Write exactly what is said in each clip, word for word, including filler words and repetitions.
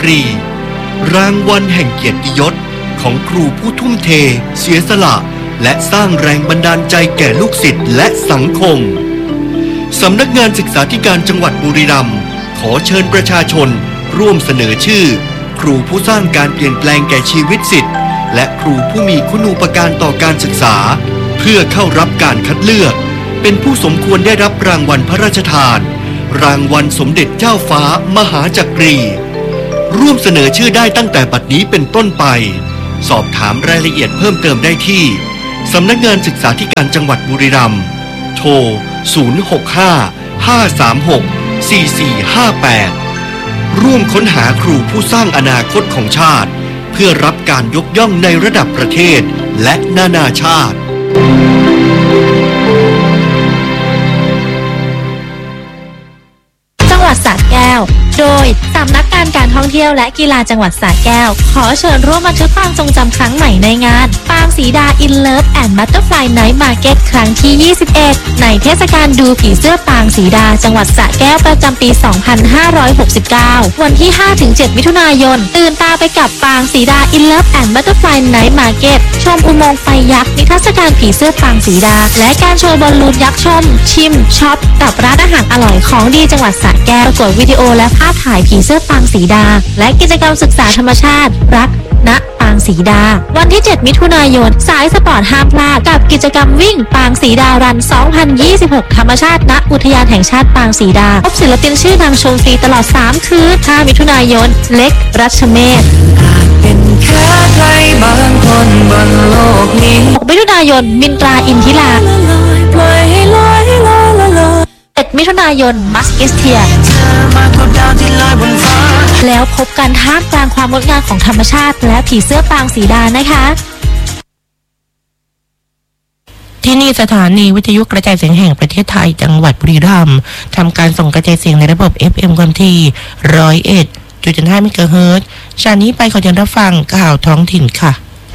รีรางวัลแห่งเกียรติยศของครูผู้ทุ่มเทเสียสละและสร้างแรงบันดาลใจแก่ลูกศิษย์และสังคมสำนักงานศึกษาธิการจังหวัดบุรีรัมย์ขอเชิญประชาชนร่วมเสนอชื่อครูผู้สร้างการเปลี่ยนแปลงแก่ชีวิตศิษย์และครูผู้มีคุณูปการต่อการศึกษาเพื่อเข้ารับการคัดเลือกเป็นผู้สมควรได้รับรางวัลพระราชทานรางวัลสมเด็จเจ้าฟ้ามหาจักรีร่วมเสนอชื่อได้ตั้งแต่บัดนี้เป็นต้นไปสอบถามรายละเอียดเพิ่มเติมได้ที่สำนักงานศึกษาธิการจังหวัดบุรีรัมย์โทรศูนย์ หก ห้า ห้า สาม หก สี่ สี่ ห้า แปดร่วมค้นหาครูผู้สร้างอนาคตของชาติเพื่อรับการยกย่องในระดับประเทศและนานาชาติจังหวัดสระแก้วโดยสำนักการการท่องเที่ยวและกีฬาจังหวัดสระแก้วขอเชิญร่วมบันทึกความทรงจำครั้งใหม่ในงานปางสีดา In Love and Butterfly Night Market ครั้งที่ยี่สิบเอ็ดในเทศกาลดูผีเสื้อปางสีดาจังหวัดสระแก้วประจำปีสองพันห้าร้อยหกสิบเก้าวันที่ ห้าถึงเจ็ด มิถุนายนตื่นตาไปกับปางสีดา In Love and Butterfly Night Market ชมอุโมงค์ไฟยักษ์นิทรรศการผีเสื้อปางสีดาและการโชว์บอลลูนยักษ์ชมชิมช็อปกับร้านอาหารอร่อยของดีจังหวัดสระแก้วประกวดวิดีโอและภาพถ่ายผีเสื้อปางสีดาและกิจกรรมศึกษาธรรมชาติรักณปางสีดาวันที่เจ็ดมิถุนายนสายสปอร์ตห้ามพลาดกับกิจกรรมวิ่งปางสีดารันสองพันยี่สิบหกธรรมชาติณอุทยานแห่งชาติปางสีดาพบศิลปินชื่อดังชมฟรีตลอดสามคืนห้ามิถุนายนเล็กรัชเมธเป็นแค่ใครบางคนบนโลกนี้หกมิถุนายนมินตราอินทิราเจ็ดมิถุนายนมัสกิสเทียแล้วพบกันท่ามกลางความงดงามของธรรมชาติและผีเสื้อปางสีดานะคะที่นี่สถานีวิทยุกระจายเสียงแห่งประเทศไทยจังหวัดบุรีรัมย์ทำการส่งกระจายเสียงในระบบ เอฟ เอ็ม ความถี่ หนึ่งร้อยเอ็ดจุดห้า เมกะเฮิรตซ์จากนี้ไปขอเชิญรับฟังข่าวท้องถิ่นค่ะ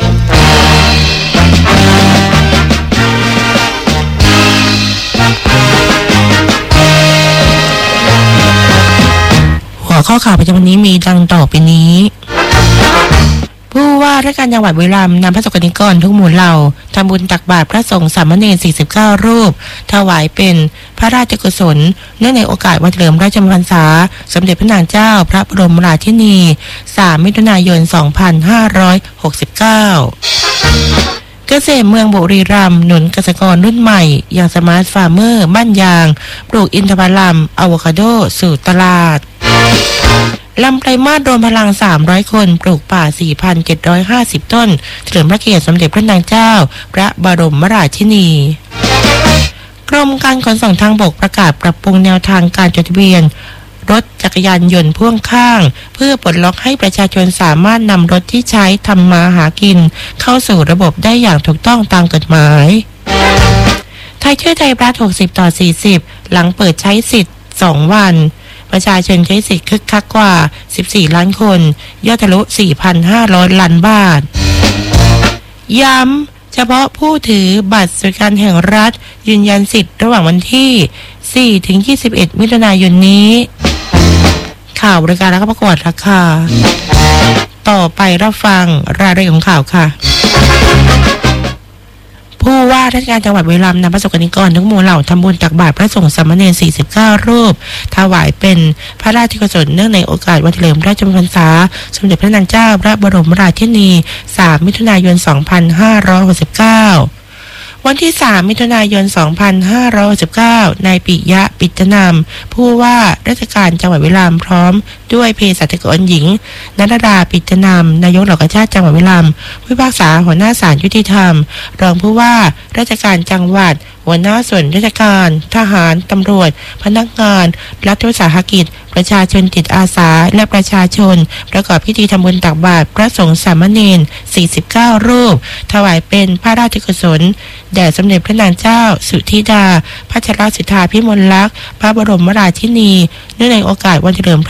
หัวข้อข่าวประจำวันนี้มีดังต่อไปนี้ผู้ว่าราชการจังหวัดบุรีรัมย์นำพระสงฆ์นิกรทุกหมู่เหล่าทำบุญตักบาตรพระสงฆ์สามเณรสี่สิบเก้ารูปถวายเป็นพระราชกุศลเนื่องในโอกาสวันเฉลิมราชพรรษาสมเด็จพระนางเจ้าพระบรมราชินีสามมิถุนายนสองพันห้าร้อยหกสิบเก้าเกษตรเมืองบุรีรัมย์หนุนเกษตรกรรุ่นใหม่อย่างสมาร์ทฟาร์มเมอร์บ้านยางปลูกอินทผลัมอะโวคาโดสู่ตลาดลำไพรมาศรวมพลังสามร้อยคนปลูกป่า สี่พันเจ็ดร้อยห้าสิบ ต้นเฉลิมพระเกียรติสมเด็จพระนางเจ้าพระบรมราชินีกรมการขนส่งทางบกประกาศปรับปรุงแนวทางการจดทะเบียนรถจักรยานยนต์พ่วงข้างเพื่อปลดล็อกให้ประชาชนสามารถนำรถที่ใช้ทำมาหากินเข้าสู่ระบบได้อย่างถูกต้องตามกฎหมายไทยช่วยไทยรัฐหกสิบต่อสี่สิบหลังเปิดใช้สิทธิ์สองวันประชาชนใช้สิทธิ์คึกคักกว่าสิบสี่ล้านคนยอดทะลุ สี่พันห้าร้อย ล้านบาทย้ำเฉพาะผู้ถือบัตรสวัสดิการแห่งรัฐยืนยันสิทธิ์ระหว่างวันที่สี่ถึงยี่สิบเอ็ดมิถุนายนนี้ข่าวบริการและประกวดราคาต่อไปรับฟังรายละเอียดของข่าวค่ะผู้ว่าราชการจังหวัดบุรีรัมย์นำพระสงฆ์นิกรทุกหมู่เหล่าทำบุญตักบาตรพระสงฆ์สามเณรสี่สิบเก้ารูปถวายเป็นพระราชกุศลเนื่องในโอกาสวันเฉลิมราชพรรษาสมเด็จพระนางเจ้าพระบรมราชินีสามมิถุนายนสองพันห้าร้อยหกสิบเก้าวันที่สามมิถุนายนสองพันห้าร้อยหกสิบเก้านายปิยะปิจนามผู้ว่าราชการจังหวัดบุรีรัมย์พร้อมด้วยเภสัชกรหญิงณรดาปิจนามนายกเหล่ากาชาติจังหวัดบุรีรัมย์ผู้พิพากษาหัวหน้าศาลยุติธรรมรองผู้ว่าราชการจังหวัดหัวหน้าส่วนราชการทหารตำรวจพนักงานรัฐวิสาหกิจประชาชนจิตอาสาและประชาชนประกอบพิธีทำบุญตักบาตรพระสงฆ์สามเณรสี่สิบเก้ารูปถวายเป็นพระราชกุศลแด่สมเด็จพระนางเจ้าสุธิดาพัชรสุธาพิมลลักษณ์พระบรมราชินีเนื่องในโอกาสวันเฉลิมพระชนมพรร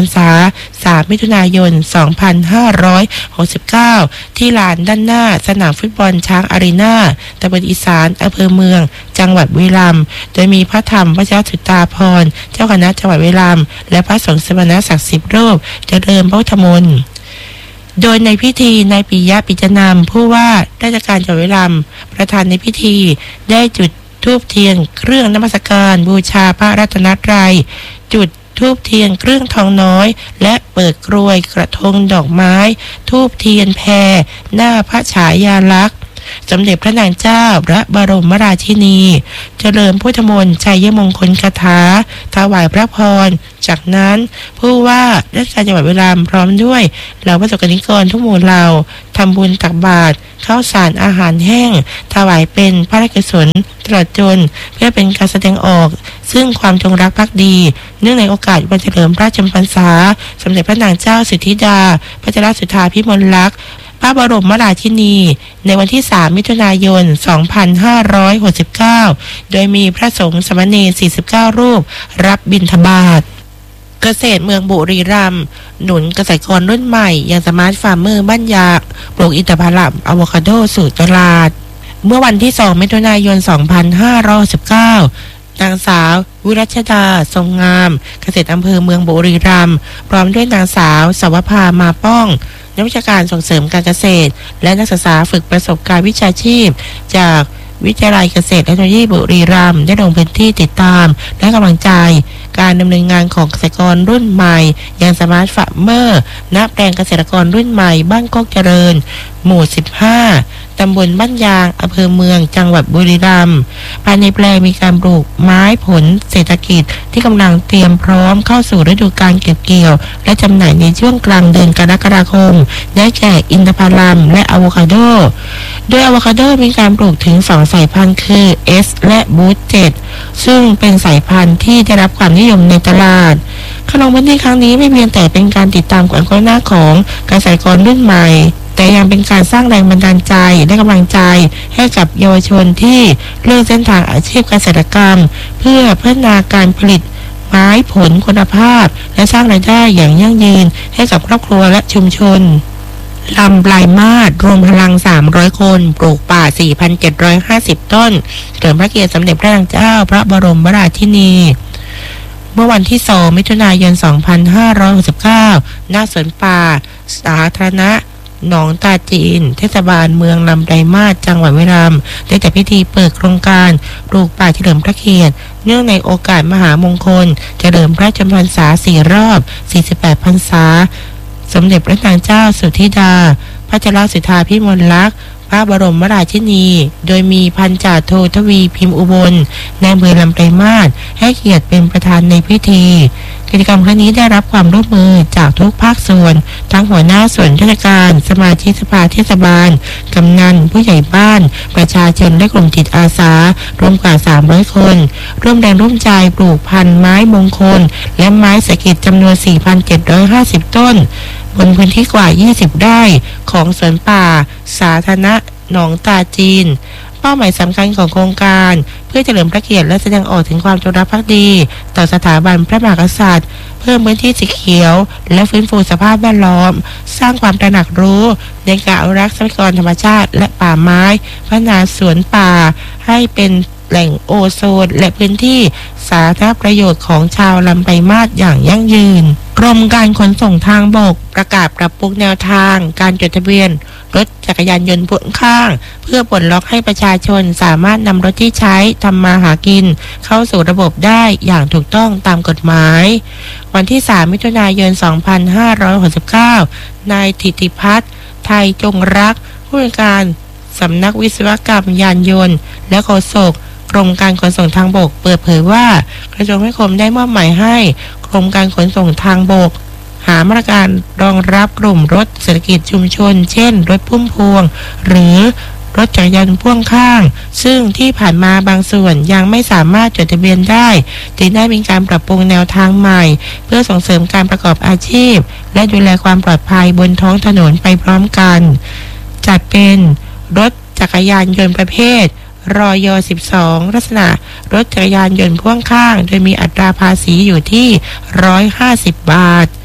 ษาสามมิถุนายนสองพันห้าร้อยหกสิบเก้าที่ลานด้านหน้าสนามฟุตบอลช้างอารีนาตำบลอีสานอำเภอเมืองจังหวัดบุรีรัมย์โดยมีพระธรรมพระเจ้าสุตาภรณ์เจ้าคณะจังหวัดบุรีรัมย์และพระสงฆ์สมณศักดิ์สิบรูปเจริญพระพุทธมนต์โดยในพิธีนายปิยะปิจนามผู้ว่าราชการจังหวัดบุรีรัมย์ประธานในพิธีได้จุดธูปเทียนเครื่องนมัสการบูชาพระรัตนตรัยจุดธูปเทียนเครื่องทองน้อยและเปิดกรวยกระทงดอกไม้ธูปเทียนแพรหน้าพระฉายาลักษณ์สมเด็จพระนางเจ้าพระบรมราชินีเจริญพุทธมนต์ชัยมงคลคาถาถวายพระพรจากนั้นผู้ว่าราชการจังหวัดบุรีรัมย์พร้อมด้วยเหล่าประสบกนิกรทุกหมู่เหล่าทำบุญตักบาตรข้าวสารอาหารแห้งถวายเป็นพระราชกุศลตลอดจนเพื่อเป็นการแสดงออกซึ่งความจงรักภักดีเนื่องในโอกาสวันเฉลิมพระชนมพรรษาสมเด็จพระนางเจ้าสิทธิดาพระเจ้าสุธาพิมลลักษณ์พระบรมราชินีในวันที่สามมิถุนายนสองพันห้าร้อยหกสิบเก้าโดยมีพระสงฆ์สามเณรสี่สิบเก้ารูปรับบิณฑบาตเกษตรเมืองบุรีรัมย์หนุนเกษตรกรรุ่นใหม่อย่างสมาร์ทฟาร์มเมอร์บ้านยากปลูกอินทผลัมอะโวคาโดสู่ตลาดเมื่อวันที่สองมิถุนายนสองพันห้าร้อยสิบเก้านางสาววิรัชดาทรงงามเกษตรอำเภอเมืองบุรีรัมย์พร้อมด้วยนางสาวสวภามาป้องนักวิชาการส่งเสริมการเกษตรและนักศึกษาฝึกประสบการณ์วิชาชีพจากวิทยาลัยเกษตรและเทคโนโลยีบุรีรัมย์ได้ลงพื้นที่ติดตามและกำลังใจการดำเนินงานของเกษตรกรรุ่นใหม่อย่างสมาร์ทฟาร์มเมอร์ณแปลงเกษตรกรรุ่นใหม่บ้านโคกเจริญหมู่สิบห้าตำบลบ้านยางอำเภอเมืองจังหวัดบุรีรัมย์ภายในแปลงมีการปลูกไม้ผลเศรษฐกิจที่กำลังเตรียมพร้อมเข้าสู่ฤดูกาลเก็บเกี่ยวและจำหน่ายในช่วงกลางเดือนกรกฎาคมได้แก่อินทผลัมและอะโวคาโดโดยอะโวคาโดมีการปลูกถึงสองสายพันธุ์คือ S และบูสเจ็ดซึ่งเป็นสายพันธุ์ที่ได้รับความนิยมในตลาดการลงพื้นที่ครั้งนี้ไม่เพียงแต่เป็นการติดตามความก้าวหน้าของเกษตรกรรุ่นใหม่แต่ยังเป็นการสร้างแรงบันดาลใจและกำลังใจให้กับเยาวชนที่เลือกเส้นทางอาชีพเกษตรกรรมเพื่อพัฒนาการผลิตไม้ผลคุณภาพและสร้างรายได้อย่างยั่งยืนให้กับครอบครัวและชุมชนลำปลายมาศรวมพลังสามร้อยคนปลูกป่า สี่พันเจ็ดร้อยห้าสิบ ต้นเฉลิมพระเกียรติสมเด็จพระนางเจ้าพระบรมราชินีเมื่อวันที่สองมิถุนายนสองพันห้าร้อยหกสิบเก้าณสวนป่าสาธารณะหนองตาจีนเทศบาลเมืองลำปลายมาศจังหวัดบุรีรัมย์ได้จัดพิธีเปิดโครงการปลูกป่าเฉลิมพระเกียรติเนื่องในโอกาสมหามงคลเฉลิมพระชนมพรรษาสี่รอบสี่สิบแปดพรรษาสมเด็จพระนางเจ้าสุธิดาพระเจ้าสุธาพิมลลักษณ์พระบรมราชินีโดยมีพันจ่าโททวีพิมพ์อุบลในอำเภอลำปลายมาศให้เกียรติเป็นประธานในพิธีกิจกรรมครั้งนี้ได้รับความร่วมมือจากทุกภาคส่วนทั้งหัวหน้าส่วนราชการสมาชิกสภาเทศบาลกำนันผู้ใหญ่บ้านประชาชนและกลุ่มจิตอาสารวมกว่าสามร้อยคนร่วมแรงร่วมใจปลูกพันธุ์ไม้มงคลและไม้เศรษฐกิจจำนวน สี่พันเจ็ดร้อยห้าสิบ ต้นบนพื้นที่กว่ายี่สิบไร่ของสวนป่าสาธารณะหนองตาจีนเป้าหมายสำคัญของโครงการเพื่อเฉลิมพระเกียรติและแสดงออกถึงความจงรักภักดีต่อสถาบันพระมหากษัตริย์เพิ่มพื้นที่สีเขียวและฟื้นฟูสภาพแวดล้อมสร้างความตระหนักรู้ในการอนุรักษ์ทรัพยากรธรรมชาติและป่าไม้พัฒนาสวนป่าให้เป็นแหล่งโอโซนและพื้นที่สาธารณประโยชน์ของชาวลำปลายมาศอย่างยั่งยืนกรมการขนส่งทางบกประกาศปรับปรุงแนวทางการจดทะเบียนรถจักรยานยนต์พ่วงข้างเพื่อปลดล็อกให้ประชาชนสามารถนำรถที่ใช้ทำมาหากินเข้าสู่ระบบได้อย่างถูกต้องตามกฎหมายวันที่สามมิถุนายนสองพันห้าร้อยหกสิบเก้านายธิติพัฒน์ไทยจงรักผู้ว่าการสำนักวิศวกรรมยานยนต์และโฆษกกรมการขนส่งทางบกเปิดเผยว่ากระทรวงคมนาคมได้มอบหมายให้กรมการขนส่งทางบกหามาตรการรองรับกลุ่มรถเศรษฐกิจชุมชนเช่นรถพุ่มพวงหรือรถจักรยานพ่วงข้างซึ่งที่ผ่านมาบางส่วนยังไม่สามารถจดทะเบียนได้จึงได้มีการปรับปรุงแนวทางใหม่เพื่อส่งเสริมการประกอบอาชีพและดูแลความปลอดภัยบนท้องถนนไปพร้อมกันจัดเป็นรถจักรยานยนต์ประเภทรอย สิบสองลักษณะรถจักรยานยนต์พ่วงข้างโดยมีอัตราภาษีอยู่ที่หนึ่งร้อยห้าสิบบาท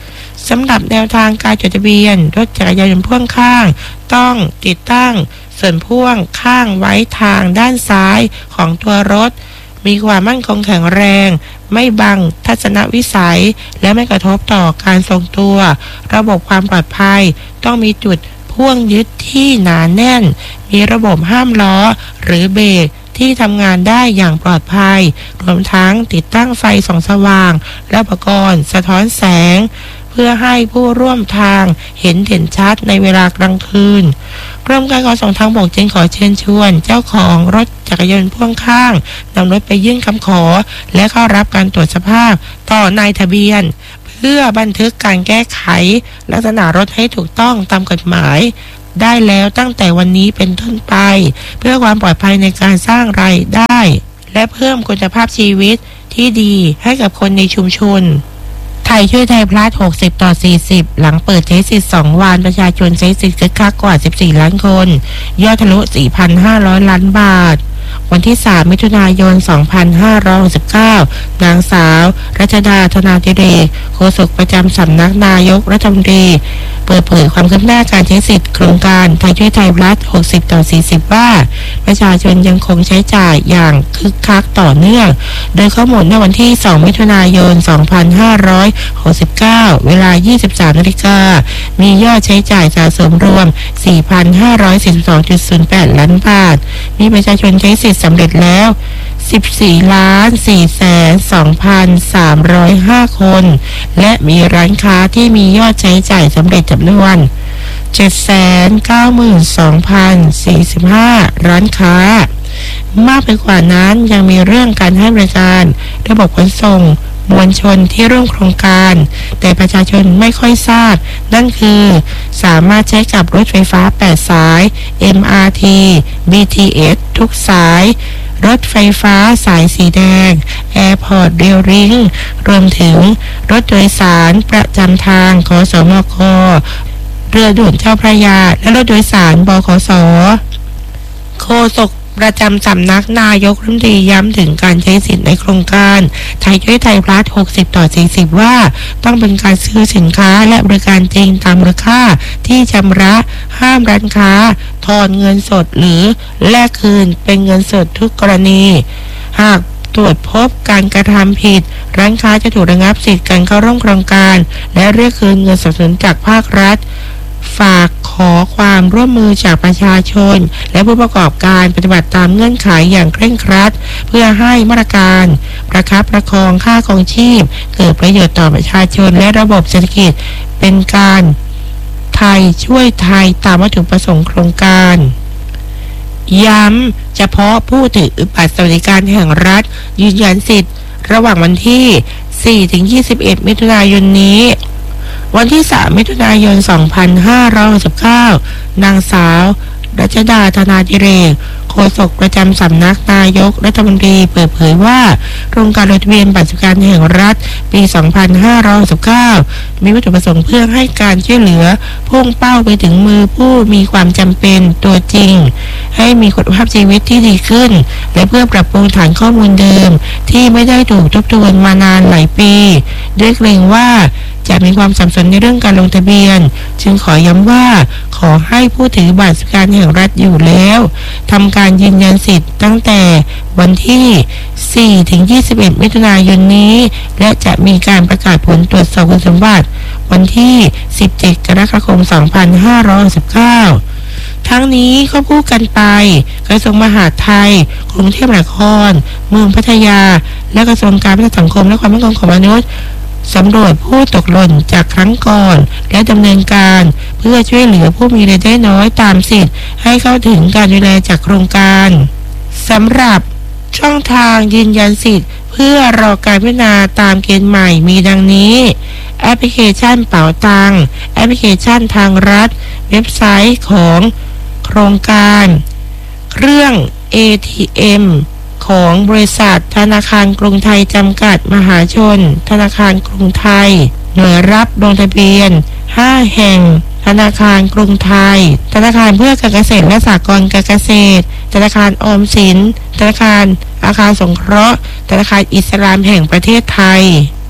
สำหรับแนวทางการจดทะเบียนรถจักรยานยนต์พ่วงข้างต้องติดตั้งส่วนพ่วงข้างไว้ทางด้านซ้ายของตัวรถมีความมั่นคงแข็งแรงไม่บังทัศนวิสัยและไม่กระทบต่อการทรงตัวระบบความปลอดภัยต้องมีจุดพ่วงยึดที่หนาแน่นมีระบบห้ามล้อหรือเบรกที่ทำงานได้อย่างปลอดภัยรวมทั้งติดตั้งไฟส่องสว่างและอุปกรณ์สะท้อนแสงเพื่อให้ผู้ร่วมทางเห็นเด่นชัดในเวลากลางคืนกรมการขนส่งทางบกจึงขอเชิญชวนเจ้าของรถจักรยานพ่วงข้างนำรถไปยื่นคำขอและเข้ารับการตรวจสภาพต่อนายทะเบียนเพื่อบันทึกการแก้ไขลักษณะรถให้ถูกต้องตามกฎหมายได้แล้วตั้งแต่วันนี้เป็นต้นไปเพื่อความปลอดภัยในการสร้างรายได้และเพิ่มคุณภาพชีวิตที่ดีให้กับคนในชุมชนไทยช่วยไทยพลัสหกสิบต่อสี่สิบหลังเปิดใช้สิทธิ์สองวันประชาชนใช้สิทธิ์คึกคักกว่าสิบสี่ล้านคนยอดทะลุ สี่พันห้าร้อย ล้านบาทวันที่สามมิถุนายนสองพันห้าร้อยหกสิบเก้านางสาวรัชดาธนาธิเรกโฆษกประจำสำนักนายกรัฐมนตรีเปิดเผยความคืบหน้าการใช้สิทธิ์โครงการไทยช่วยไทยพลัสหกสิบต่อสี่สิบว่าประชาชนยังคงใช้จ่ายอย่างคึกคักต่อเนื่องโดยข้อมูลในวันที่สองมิถุนายนสองพันห้าร้อยหกสิบเก้าเวลา ยี่สิบสามนาฬิกามียอดใช้จ่ายสะสมรวม สี่พันห้าร้อยสี่สิบสองจุดศูนย์แปด ล้านบาทมีประชาชนใช้สิทธิ์สำเร็จแล้ว สิบสี่ล้านสี่แสนสองพันสามร้อยห้า คนและมีร้านค้าที่มียอดใช้จ่ายสำเร็จจำนวน เจ็ดแสนเก้าหมื่นสองพันสี่สิบห้า ร้านค้ามากไปกว่านั้นยังมีเรื่องการให้บริการระบบขนส่งมวลชนที่ร่วมโครงการแต่ประชาชนไม่ค่อยทราบนั่นคือสามารถใช้กับรถไฟฟ้าแปดสาย เอ็ม อาร์ ที บี ที เอส ทุกสายรถไฟฟ้าสายสีแดง Airport Rail Link รวมถึงรถโดยสารประจำทางขสมกเรือด่วนเจ้าพระยาและรถโดยสารบขส.โฆษกประจำสำนักนายกรัฐมนตรีย้ำถึงการใช้สิทธิ์ในโครงการไทยช่วยไทยพลัสหกสิบต่อสี่สิบว่าต้องเป็นการซื้อสินค้าและบริการจริงตามมูลค่าที่ชำระห้ามร้านค้าทอนเงินสดหรือแลกคืนเป็นเงินสดทุกกรณีหากตรวจพบการกระทำผิดร้านค้าจะถูกระงับสิทธิ์การเข้าร่วมโครงการและเรียกคืนเงินสนับสนุนจากภาครัฐฝากขอความร่วมมือจากประชาชนและผู้ประกอบการปฏิบัติตามเงื่อนไขอย่างเคร่งครัดเพื่อให้มาตรการประคับประคองค่าครองชีพเกิดประโยชน์ต่อประชาชนและระบบเศรษฐกิจเป็นการไทยช่วยไทยตามวัตถุประสงค์โครงการย้ำเฉพาะผู้ถือบัตรสวัสดิการแห่งรัฐยืนยันสิทธิ์ระหว่างวันที่ สี่ถึงยี่สิบเอ็ด มิถุนายนนี้วันที่สามมิถุนายนสองพันห้าร้อยหกสิบเก้านางสาวรัชดาธนาธิเรกโฆษกประจำสำนักนายกรัฐมนตรีเปิดเผยว่าโครงการลงทะเบียนบัตรสวัสดิการแห่งรัฐปีสองพันห้าร้อยหกสิบเก้ามีวัตถุประสงค์เพื่อให้การช่วยเหลือพุ่งเป้าไปถึงมือผู้มีความจำเป็นตัวจริงให้มีคุณภาพชีวิตที่ดีขึ้นและเพื่อปรับปรุงฐานข้อมูลเดิมที่ไม่ได้ถูกทบทวนมานานหลายปีด้วยเกรงว่าจะมีความสับสนในเรื่องการลงทะเบียนจึงขอย้ำว่าขอให้ผู้ถือบัตรสวัสดิการแห่งรัฐอยู่แล้วทำการยืนยันสิทธิ์ตั้งแต่วันที่ สี่ถึงยี่สิบเอ็ด มิถุนายนนี้และจะมีการประกาศผลตรวจสอบคุณสมบัติวันที่ สิบเจ็ด กรกฎาคม สองพันห้าร้อยหกสิบเก้าทั้งนี้ก็พูดกันไปกระทรวงมหาดไทยกรุงเทพมหานครเมืองพัทยาและกระทรวงการพัฒนาสังคมและความมั่นคงของมนุษย์สำรวจผู้ตกหล่นจากครั้งก่อนและดำเนินการเพื่อช่วยเหลือผู้มีรายได้น้อยตามสิทธิ์ให้เข้าถึงการดูแลจากโครงการสำหรับช่องทางยืนยันสิทธิ์เพื่อรอการพิจารณาตามเกณฑ์ใหม่มีดังนี้แอปพลิเคชันเป๋าตังแอปพลิเคชันทางรัฐเว็บไซต์ของโครงการเครื่อง เอ ที เอ็ม ของบริษัทธนาคารกรุงไทยจำกัดมหาชนธนาคารกรุงไทยหน่วยรับลงทะเบียนห้าแห่งธนาคารกรุงไทยธนาคารเพื่อการเกษตรและสหกรณ์การเกษตรธนาคารออมสินธนาคารอาคารสงเคราะห์ธนาคารอิสลามแห่งประเทศไทย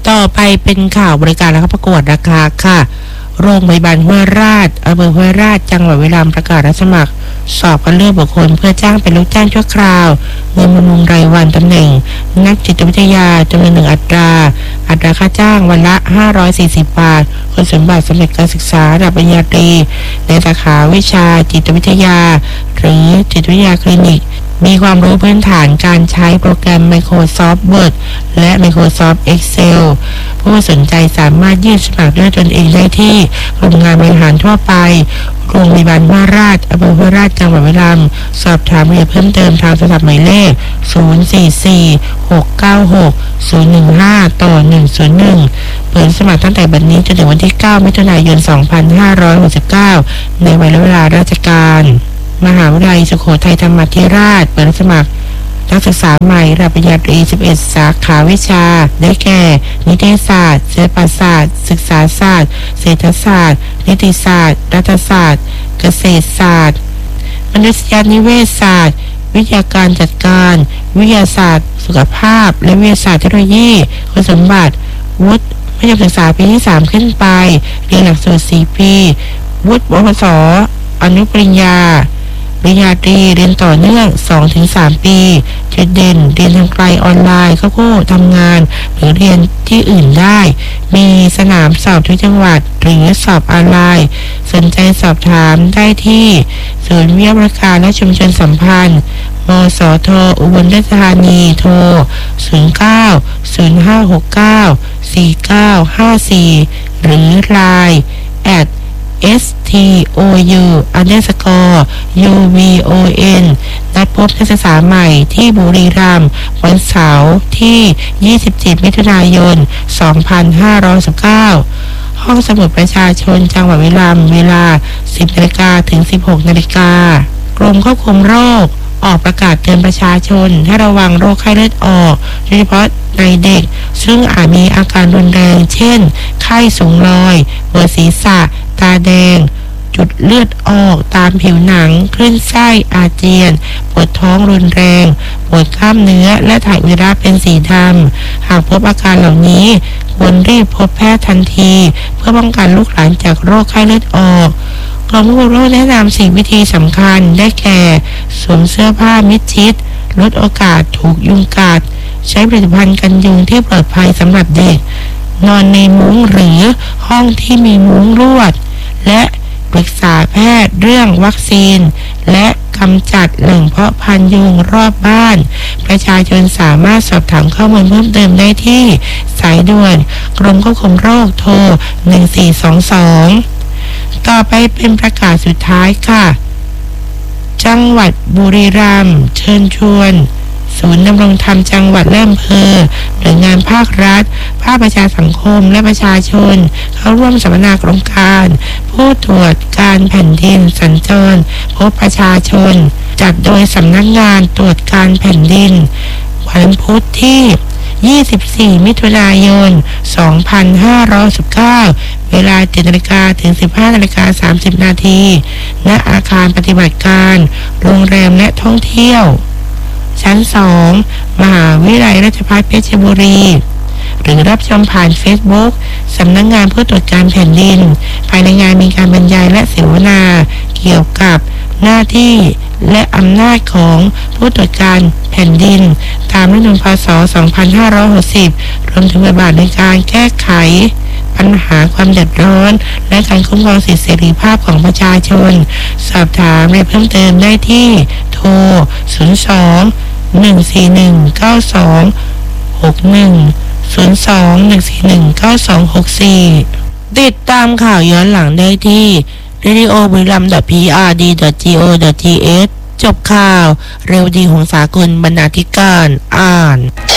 ต่อไปเป็นข่าวบริการและประกวดราคาค่ะโรงพยาบาลห้วยราชอำเภอห้วยราชจังหวัดบุรีรัมย์ประกาศรับสมัครสอบคัดเลือกบุคคลเพื่อจ้างเป็นลูกจ้างชั่วคราวเงินบำรุงรายวันตำแหน่งนักจิตวิทยาจำนวนหนึ่งอัตราอัตราค่าจ้างวันละห้าร้อยสี่สิบบาทคุณสมบัติสำเร็จการศึกษาระดับปริญญาตรีในสาขาวิชาจิตวิทยาหรือจิตวิทยาคลินิกมีความรู้พื้นฐานการใช้โปรแกรม Microsoft Word และ Microsoft Excel ผู้สนใจสามารถยื่นสมัครด้วยตนเองได้ที่กรมงานบริหารทั่วไปโรงพยาบาลห้วยราชอำเภอห้วยราชจังหวัดบุรีรัมย์สอบถามรายละเอียดเพิ่มเติมทางโทรศัพท์หมายเลขศูนย์ สี่ สี่ หก เก้า หก ศูนย์ หนึ่ง ห้า ต่อ หนึ่ง ศูนย์ หนึ่งเปิดสมัครตั้งแต่บัดนี้จนถึงวันที่เก้ามิถุนายนสองพันห้าร้อยหกสิบเก้าในวันและเวลาราชการมหาวิทยาลัยสุโขทัยธรรมาธิราชเปิดสมัครนักศึกษาใหม่ระดับปริญญาตรีสิบเอ็ดสาขาวิชาได้แก่นิเทศศาสตร์ศิลปศาสตร์ศึกษาศาสตร์เศรษฐศาสตร์นิติศาสตร์รัฐศาสตร์เกษตรศาสตร์มนุษยนิเวศศาสตร์วิทยาการจัดการวิทยาศาสตร์สุขภาพและวิทยาศาสตร์เทคโนโลยีคุณสมบัติวุฒิมัธยมศึกษาปีที่สามขึ้นไปเรียนหลักสูตรสี่ปีวุฒิปวสอนุปริญญาปริญญาตรีเรียนต่อเนื่อง สองถึงสาม ปีจุดเด่นเรียนทางไกลออนไลน์เข้าคู่ทำงานหรือเรียนที่อื่นได้มีสนามสอบทุกจังหวัดหรือสอบออนไลน์สนใจสอบถามได้ที่ศูนย์วิทยาบริการและชุมชนสัมพันธ์มสทอุบลราชธานีโทรศูนย์ เก้า ศูนย์ ห้า หก เก้า สี่ เก้า ห้า สี่หรือ ไลน์ แอทเอส ที โอ ยู underscore ยู วี โอ เอ็น นัดพบนักศึกษาใหม่ที่บุรีรัมย์วันเสาร์ที่ ยี่สิบเจ็ด มิถุนายน สองพันห้าร้อยสิบเก้า ห้องสมุดประชาชนจังหวัดบุรีรัมย์เวลา สิบ นาฬิกาถึง สิบหก นาฬิกากรมควบคุมโรคออกประกาศเตือนประชาชนให้ระวังโรคไข้เลือดออกโดยเฉพาะในเด็กซึ่งอาจมีอาการรุนแรงเช่นไข้สูงลอยปวดศีรษะตาแดงจุดเลือดออกตามผิวหนังคลื่นไส้อาเจียนปวดท้องรุนแรงปวดกล้ามเนื้อและถ่ายอุจจาระเป็นสีดำหากพบอาการเหล่านี้ควรรีบพบแพทย์ทันทีเพื่อป้องกันลูกหลานจากโรคไข้เลือดออกกรมควบคุมโรคแนะนำสิ่งวิธีสำคัญได้แก่สวมเสื้อผ้ามิดชิดลดโอกาสถูกยุงกัดใช้ผลิตภัณฑ์กันยุงที่ปลอดภัยสำหรับเด็กนอนในมุ้งหรือห้องที่มีมุ้งลวดและปรึกษาแพทย์เรื่องวัคซีนและกำจัดแหล่งเพาะพันธุ์ยุงรอบบ้านประชาชนสามารถสอบถามข้อมูลเพิ่มเติมได้ที่สายด่วนกรมควบคุมโรคโทรหนึ่งสี่สองสองต่อไปเป็นประกาศสุดท้ายค่ะจังหวัดบุรีรัมย์เชิญชวนศูนย์ดำรงธรรมจังหวัดและอำเภอหน่วยงานภาครัฐภาคประชาสังคมและประชาชนเข้าร่วมสัมมนาโครงการผู้ตรวจการแผ่นดินสัญจรพบประชาชนจัดโดยสำนักงานตรวจการแผ่นดินวันพุธที่ยี่สิบสี่ มิถุนายน สองพันห้าร้อยสิบเก้าเวลา เจ็ด นาฬิกาถึง สิบห้า นาฬิกา สามสิบ นาทีณอาคารปฏิบัติการโรงแรมและท่องเที่ยวชั้นสองมหาวิทยาลัยราชภัฏเพชรบุรีหรือรับชมผ่าน Facebook สำนักงานผู้ตรวจการแผ่นดินภายในงานมีการบรรยายและเสวนาเกี่ยวกับหน้าที่และอำนาจของผู้ตรวจการแผ่นดินตามรัฐธรรมนูญพ.ศ. สองพันห้าร้อยหกสิบรวมถึงบทบาทในการแก้ไขปัญหาความเดือดร้อนและการคุ้มครองสิทธิเสรีภาพของประชาชนสอบถามรายละเอียดเพิ่มเติมได้ที่โทรศูนย์ สอง หนึ่ง สี่ หนึ่ง เก้า สอง หก หนึ่ง ศูนย์ สอง หนึ่ง สี่ หนึ่ง เก้า สอง หก สี่ติดตามข่าวย้อนหลังได้ที่ เรดิโอ บุรีรัมย์ ดอท พี อาร์ ดี ดอท จี โอ ดอท ที เอช จบข่าวเร็วดีของสากลบรรณาธิการอ่าน